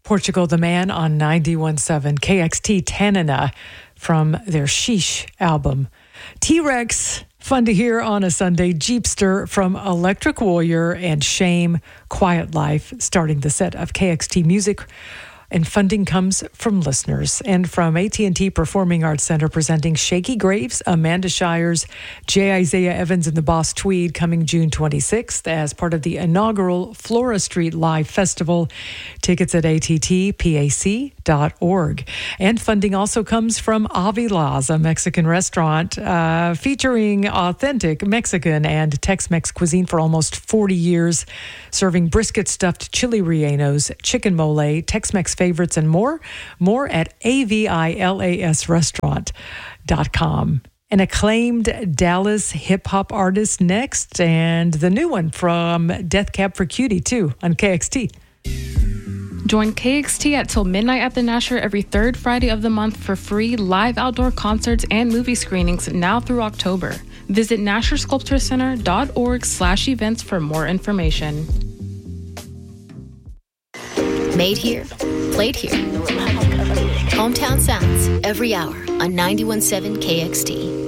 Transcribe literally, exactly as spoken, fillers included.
Portugal the Man on ninety-one point seven K X T Tanana from their Sheesh album. T-Rex, fun to hear on a Sunday. Jeepster from Electric Warrior and Shame, Quiet Life, starting the set of K X T Music. And funding comes from listeners. And from A T and T Performing Arts Center, presenting Shaky Graves, Amanda Shires, J. Isaiah Evans and the Boss Tweed, coming June twenty-sixth as part of the inaugural Flora Street Live Festival. Tickets at A T T pac dot org. And funding also comes from Avila's, a Mexican restaurant uh, featuring authentic Mexican and Tex-Mex cuisine for almost forty years, serving brisket stuffed chili rellenos, chicken mole, Tex-Mex favorites, and more. More at A V I L A S restaurant dot com. An acclaimed Dallas hip-hop artist next, and the new one from Death Cab for Cutie, too, on K X T. Join K X T at Till Midnight at the Nasher every third Friday of the month for free live outdoor concerts and movie screenings now through October. Visit nasher sculpture center dot org slash events for more information. Made here, played here. Hometown Sounds every hour on ninety-one point seven K X T.